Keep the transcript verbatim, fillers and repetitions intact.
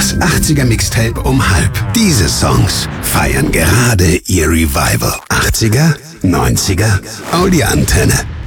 Das achtziger Mixtape um halb. Diese Songs feiern gerade ihr Revival. achtziger, neunziger, Audi Antenne.